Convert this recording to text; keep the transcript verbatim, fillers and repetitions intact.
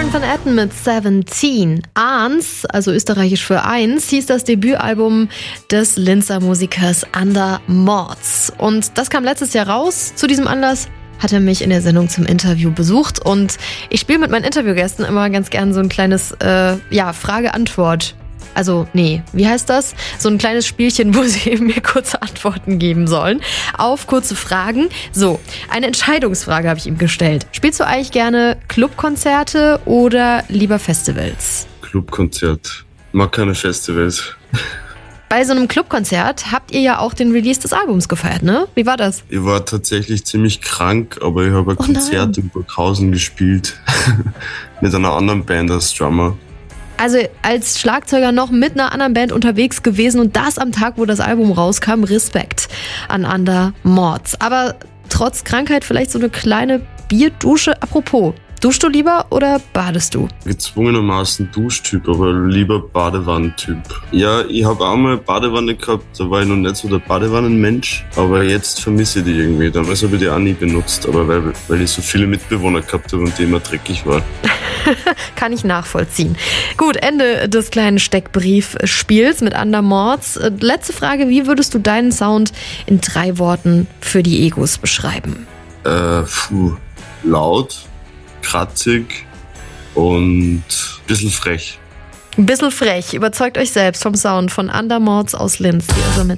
Stefan van Etten mit siebzehn. Eins, also österreichisch für eins, hieß das Debütalbum des Linzer Musikers Ander Mords. Und das kam letztes Jahr raus. Zu diesem Anlass hat er mich in der Sendung zum Interview besucht. Und ich spiele mit meinen Interviewgästen immer ganz gern so ein kleines äh, ja, Frage-Antwort. Also, nee, wie heißt das? So ein kleines Spielchen, wo sie mir kurze Antworten geben sollen auf kurze Fragen. So, eine Entscheidungsfrage habe ich ihm gestellt. Spielst du eigentlich gerne Clubkonzerte oder lieber Festivals? Clubkonzert. Mag keine Festivals. Bei so einem Clubkonzert habt ihr ja auch den Release des Albums gefeiert, ne? Wie war das? Ich war tatsächlich ziemlich krank, aber ich habe ein Oh Konzert in Burghausen gespielt. Mit einer anderen Band als Drummer. Also als Schlagzeuger noch mit einer anderen Band unterwegs gewesen und das am Tag, wo das Album rauskam. Respekt an Ander Mords. Aber trotz Krankheit vielleicht so eine kleine Bierdusche. Apropos, duschst du lieber oder badest du? Gezwungenermaßen Duschtyp, aber lieber Badewannentyp. Ja, ich habe auch mal Badewanne gehabt, da war ich noch nicht so der Badewannenmensch, aber jetzt vermisse ich die irgendwie. Damals habe ich die auch nie benutzt, aber weil, weil ich so viele Mitbewohner gehabt habe und die immer dreckig waren. Kann ich nachvollziehen. Gut, Ende des kleinen Steckbriefspiels mit Ander Mords. Letzte Frage, wie würdest du deinen Sound in drei Worten für die Egos beschreiben? Äh, puh, laut, kratzig und ein bisschen frech. Ein bisschen frech. Überzeugt euch selbst vom Sound von Ander Mords aus Linz. Hier ist er mit